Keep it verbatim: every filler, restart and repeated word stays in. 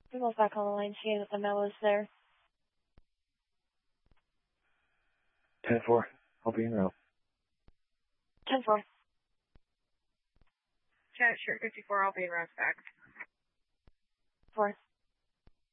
Google's back on the line, seeing that the mail is there. ten four, I'll be in route. ten four. Chat, shirt fifty-four, I'll be in route back. four.